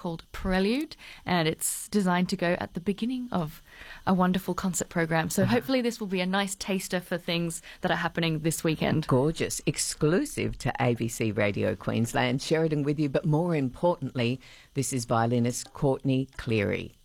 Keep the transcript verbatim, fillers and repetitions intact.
called Prelude, and it's designed to go at the beginning of a wonderful concert program. So hopefully this will be a nice taster for things that are happening this weekend. Gorgeous. Exclusive to A B C Radio Queensland. Sheridan with you, but more importantly, this is violinist Courtney Cleary.